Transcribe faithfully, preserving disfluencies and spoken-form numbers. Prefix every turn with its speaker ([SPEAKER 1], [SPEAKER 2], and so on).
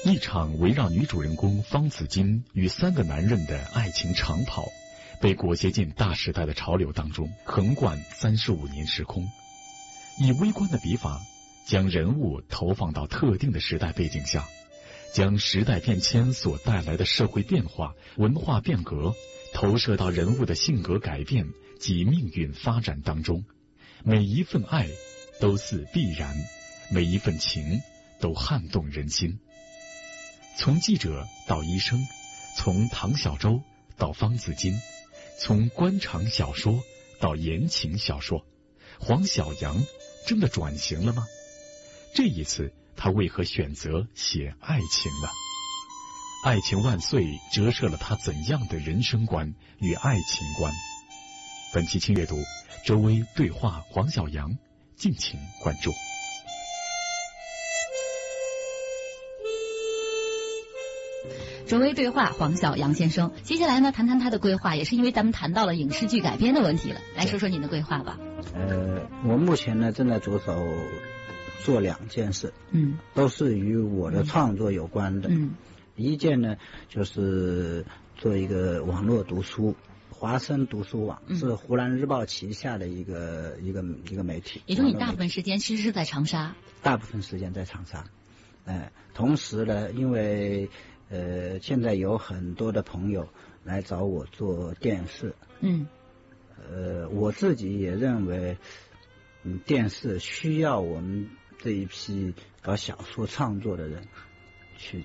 [SPEAKER 1] 一场围绕女主人公方子金与三个男人的爱情长跑，被裹挟进大时代的潮流当中，横贯三十五年时空。以微观的笔法，将人物投放到特定的时代背景下，将时代变迁所带来的社会变化、文化变革投射到人物的性格改变及命运发展当中。每一份爱都似必然，每一份情都撼动人心。从记者到医生，从唐小舟到方子金，从官场小说到言情小说，黄小阳真的转型了吗？这一次他为何选择写爱情呢？爱情万岁折射了他怎样的人生观与爱情观？本期轻阅读，周薇对话黄小阳，敬请关注。
[SPEAKER 2] 周薇对话黄小阳先生，接下来呢，谈谈他的规划，也是因为咱们谈到了影视剧改编的问题了，来说说您的规划吧。
[SPEAKER 3] 呃，我目前呢正在着手做两件事，
[SPEAKER 2] 嗯，
[SPEAKER 3] 都是与我的创作有关的。
[SPEAKER 2] 嗯，
[SPEAKER 3] 一件呢就是做一个网络读书，华声读书网、嗯、是湖南日报旗下的一个一个一个媒体。
[SPEAKER 2] 也就是你大部分时间其实是在长沙？
[SPEAKER 3] 大部分时间在长沙。呃，同时呢，因为呃现在有很多的朋友来找我做电视，
[SPEAKER 2] 嗯，
[SPEAKER 3] 呃，我自己也认为，嗯，电视需要我们这一批搞小说创作的人。